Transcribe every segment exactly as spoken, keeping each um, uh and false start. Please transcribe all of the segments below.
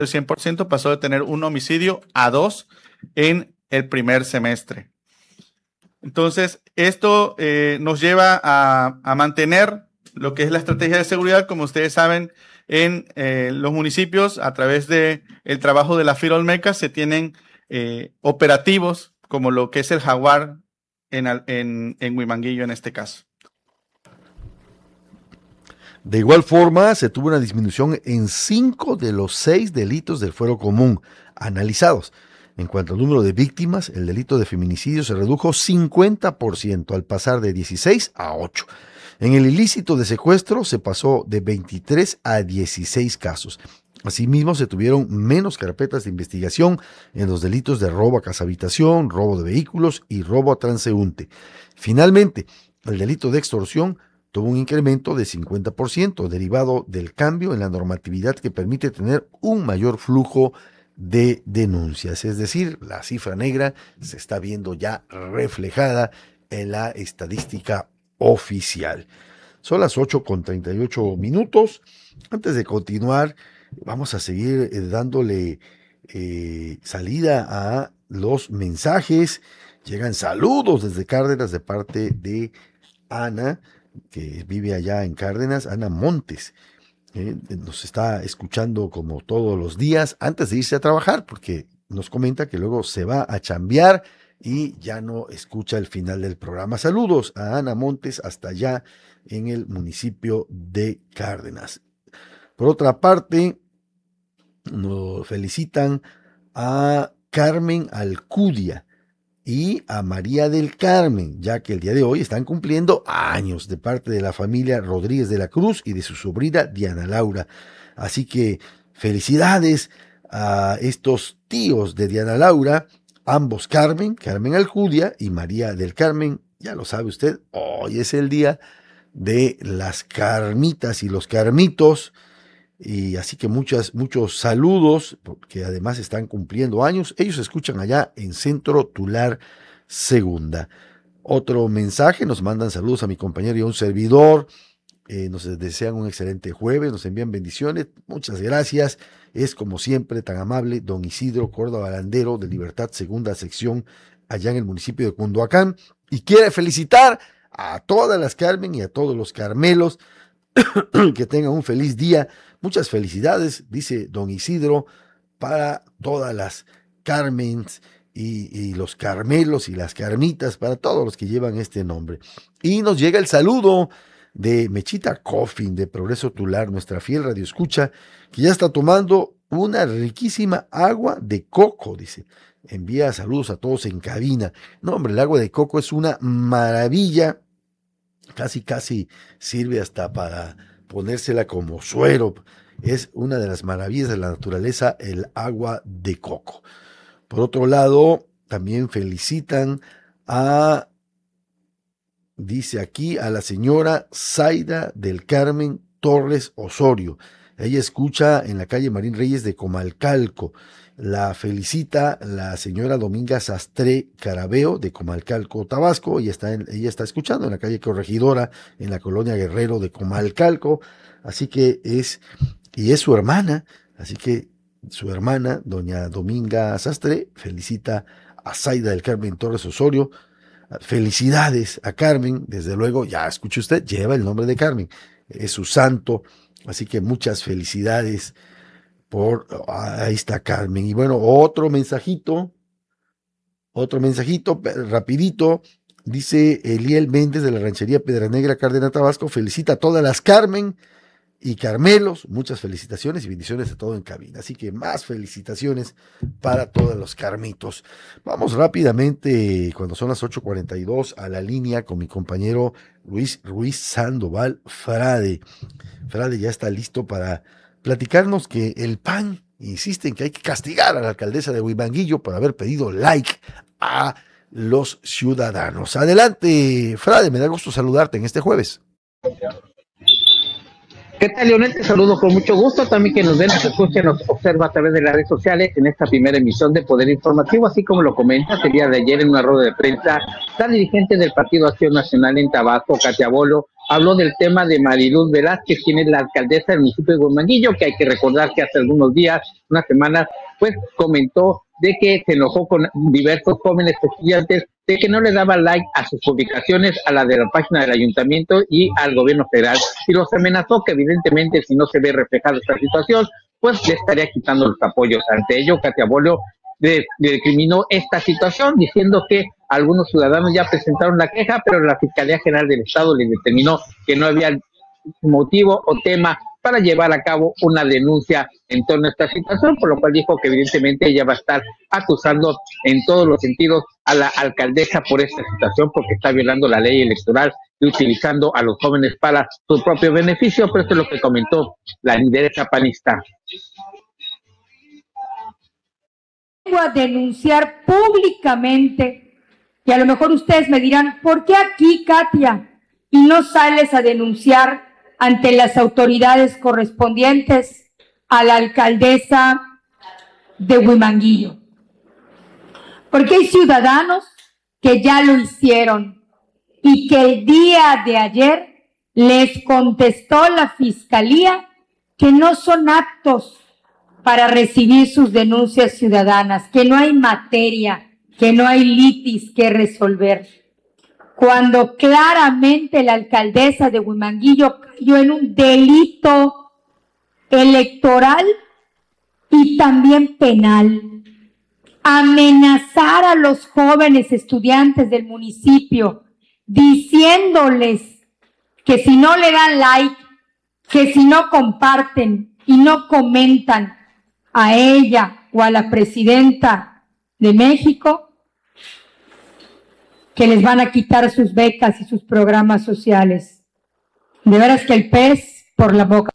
cien por ciento, pasó de tener un homicidio a dos en el primer semestre. Entonces, esto eh, nos lleva a, a mantener lo que es la estrategia de seguridad, como ustedes saben, en eh, los municipios, a través del trabajo de la FIROLMECA, se tienen eh, operativos como lo que es el Jaguar en, en, en Huimanguillo en este caso. De igual forma, se tuvo una disminución en cinco de los seis delitos del fuero común analizados. En cuanto al número de víctimas, el delito de feminicidio se redujo cincuenta por ciento al pasar de dieciséis a ocho. En el ilícito de secuestro se pasó de veintitrés a dieciséis casos. Asimismo, se tuvieron menos carpetas de investigación en los delitos de robo a casa habitación, robo de vehículos y robo a transeúnte. Finalmente, el delito de extorsión tuvo un incremento de cincuenta por ciento derivado del cambio en la normatividad que permite tener un mayor flujo de denuncias. Es decir, la cifra negra se está viendo ya reflejada en la estadística oficial. Son las ocho con treinta y ocho minutos. Antes de continuar, vamos a seguir eh, dándole eh, salida a los mensajes. Llegan saludos desde Cárdenas de parte de Ana, que vive allá en Cárdenas, Ana Montes. Eh, nos está escuchando como todos los días antes de irse a trabajar, porque nos comenta que luego se va a chambear y ya no escucha el final del programa. Saludos a Ana Montes hasta allá en el municipio de Cárdenas. Por otra parte, nos felicitan a Carmen Alcudia y a María del Carmen, ya que el día de hoy están cumpliendo años de parte de la familia Rodríguez de la Cruz y de su sobrina Diana Laura. Así que felicidades a estos tíos de Diana Laura, ambos Carmen, Carmen Alcudia y María del Carmen. Ya lo sabe usted, hoy es el día de las carmitas y los carmitos. Y así que muchas, muchos saludos, porque además están cumpliendo años. Ellos escuchan allá en Centro Tular Segunda. Otro mensaje, nos mandan saludos a mi compañero y a un servidor. Eh, nos desean un excelente jueves, nos envían bendiciones. Muchas gracias. Es como siempre tan amable don Isidro Córdoba Landero de Libertad Segunda Sección allá en el municipio de Cunduacán. Y quiere felicitar a todas las Carmen y a todos los Carmelos. Que tengan un feliz día. Muchas felicidades, dice don Isidro, para todas las Carmens y, y los Carmelos y las Carmitas, para todos los que llevan este nombre. Y nos llega el saludo de Mechita Coffin de Progreso Tular, nuestra fiel radioescucha, que ya está tomando una riquísima agua de coco, dice. Envía saludos a todos en cabina. No, hombre, el agua de coco es una maravilla. Casi, casi sirve hasta para ponérsela como suero. Es una de las maravillas de la naturaleza, el agua de coco. Por otro lado, también felicitan a, dice aquí, a la señora Zaida del Carmen Torres Osorio. Ella escucha en la calle Marín Reyes de Comalcalco. La felicita la señora Dominga Sastre Carabeo de Comalcalco, Tabasco. Ella está, en, ella está escuchando en la calle Corregidora, en la colonia Guerrero de Comalcalco. Así que es, y es su hermana. Así que su hermana, doña Dominga Sastre, felicita a Zaida del Carmen Torres Osorio. Felicidades a Carmen. Desde luego, ya escuche usted, lleva el nombre de Carmen. Es su santo. Así que muchas felicidades. Por, ahí está Carmen. Y bueno, otro mensajito, otro mensajito, rapidito, dice Eliel Méndez de la ranchería Piedra Negra, Cárdenas, Tabasco, felicita a todas las Carmen y Carmelos, muchas felicitaciones y bendiciones a todo en cabina. Así que más felicitaciones para todos los Carmitos. Vamos rápidamente, cuando son las ocho cuarenta y dos, a la línea con mi compañero Luis Ruiz Sandoval Frade. Frade ya está listo para platicarnos que el P A N insiste en que hay que castigar a la alcaldesa de Huimanguillo por haber pedido like a los ciudadanos. Adelante, Frade, me da gusto saludarte en este jueves. ¿Qué tal, Leonel? Te saludo con mucho gusto. También que nos ven, nos escuchen, nos observa a través de las redes sociales en esta primera emisión de Poder Informativo, así como lo comenta el día de ayer en una rueda de prensa la dirigente del Partido Acción Nacional en Tabasco, Katia Bolo, habló del tema de Mariluz Velázquez, quien es la alcaldesa del municipio de Huimanguillo, que hay que recordar que hace algunos días, unas semanas, pues comentó de que se enojó con diversos jóvenes estudiantes de que no le daban like a sus publicaciones, a la de la página del ayuntamiento y al gobierno federal, y los amenazó que evidentemente si no se ve reflejada esta situación, pues le estaría quitando los apoyos. Ante ello, Katia Bolio le, le recriminó esta situación, diciendo que algunos ciudadanos ya presentaron la queja, pero la Fiscalía General del Estado le determinó que no había motivo o tema para llevar a cabo una denuncia en torno a esta situación, por lo cual dijo que evidentemente ella va a estar acusando en todos los sentidos a la alcaldesa por esta situación, porque está violando la ley electoral y utilizando a los jóvenes para su propio beneficio, pero esto es lo que comentó la lideresa panista. Vengo a denunciar públicamente, y a lo mejor ustedes me dirán, ¿por qué aquí, Katia, y no sales a denunciar ante las autoridades correspondientes a la alcaldesa de Huimanguillo? Porque hay ciudadanos que ya lo hicieron y que el día de ayer les contestó la fiscalía que no son aptos para recibir sus denuncias ciudadanas, que no hay materia, que no hay litis que resolver, cuando claramente la alcaldesa de Huimanguillo cayó en un delito electoral y también penal. Amenazar a los jóvenes estudiantes del municipio, diciéndoles que si no le dan like, que si no comparten y no comentan a ella o a la presidenta de México, que les van a quitar sus becas y sus programas sociales. De veras que el pez por la boca.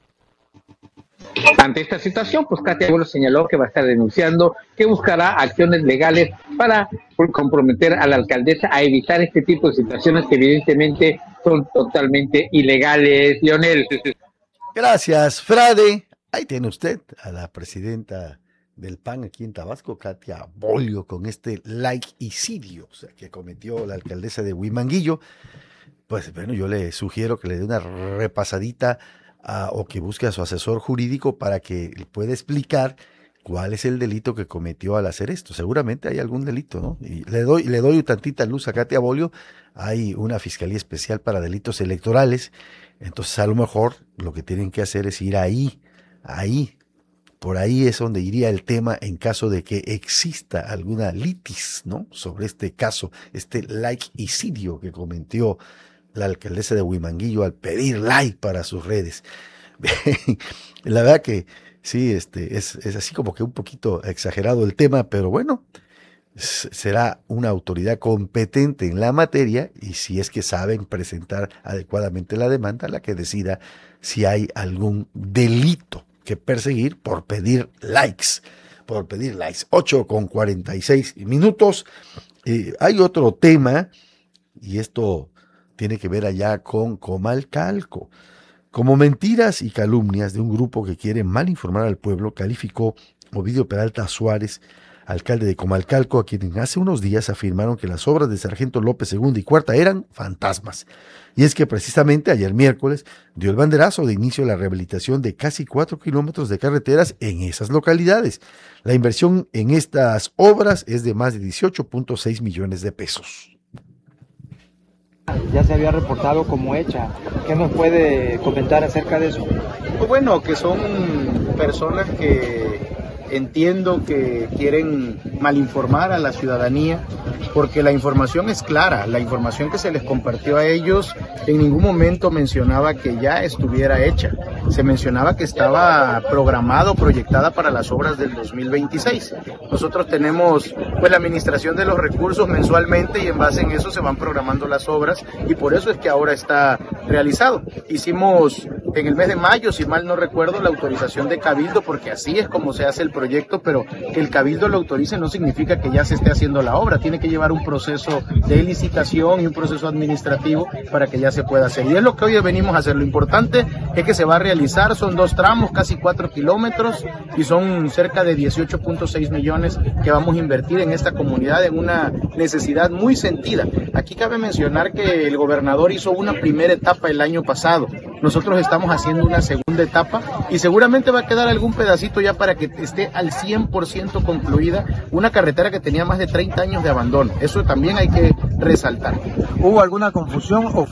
Ante esta situación, pues Katia Bolio señaló que va a estar denunciando, que buscará acciones legales para comprometer a la alcaldesa a evitar este tipo de situaciones que evidentemente son totalmente ilegales. Lionel. Gracias, Frade. Ahí tiene usted a la presidenta del P A N aquí en Tabasco, Katia Bolio, con este laicidio, o sea, que cometió la alcaldesa de Huimanguillo. Pues bueno, yo le sugiero que le dé una repasadita a, o que busque a su asesor jurídico para que pueda explicar cuál es el delito que cometió al hacer esto. Seguramente hay algún delito, ¿no? Y le doy, le doy tantita luz a Katia Bolio. Hay una fiscalía especial para delitos electorales. Entonces, a lo mejor lo que tienen que hacer es ir ahí, ahí. Por ahí es donde iría el tema en caso de que exista alguna litis, ¿no? Sobre este caso, este laicidio que cometió la alcaldesa de Huimanguillo al pedir like para sus redes. La verdad que sí, este, es, es así como que un poquito exagerado el tema, pero bueno, será una autoridad competente en la materia y si es que saben presentar adecuadamente la demanda, la que decida si hay algún delito que perseguir por pedir likes, por pedir likes. ocho con cuarenta y seis minutos. Eh, hay otro tema, y esto tiene que ver allá con Comalcalco. Como mentiras y calumnias de un grupo que quiere mal informar al pueblo, calificó Ovidio Peralta Suárez, alcalde de Comalcalco, a quien hace unos días afirmaron que las obras de Sargento López segunda y cuarta eran fantasmas. Y es que precisamente ayer miércoles dio el banderazo de inicio a la rehabilitación de casi cuatro kilómetros de carreteras en esas localidades. La inversión en estas obras es de más de dieciocho punto seis millones de pesos. Ya se había reportado como hecha. ¿Qué nos puede comentar acerca de eso? Pues bueno, que son personas que entiendo que quieren malinformar a la ciudadanía, porque la información es clara. La información que se les compartió a ellos en ningún momento mencionaba que ya estuviera hecha. Se mencionaba que estaba programado, proyectada para las obras del dos mil veintiséis. Nosotros tenemos pues la administración de los recursos mensualmente y en base en eso se van programando las obras y por eso es que ahora está realizado. Hicimos en el mes de mayo, si mal no recuerdo, la autorización de Cabildo, porque así es como se hace el proyecto, pero que el Cabildo lo autorice no significa que ya se esté haciendo la obra. Tiene que llevar un proceso de licitación y un proceso administrativo para que ya se pueda hacer. Y es lo que hoy venimos a hacer. Lo importante es que se va a realizar, son dos tramos, casi cuatro kilómetros, y son cerca de dieciocho punto seis millones que vamos a invertir en esta comunidad, en una necesidad muy sentida. Aquí cabe mencionar que el gobernador hizo una primera etapa el año pasado. Nosotros estamos haciendo una segunda etapa y seguramente va a quedar algún pedacito ya para que esté al cien por ciento concluida una carretera que tenía más de treinta años de abandono. Eso también hay que resaltar. ¿Hubo alguna confusión o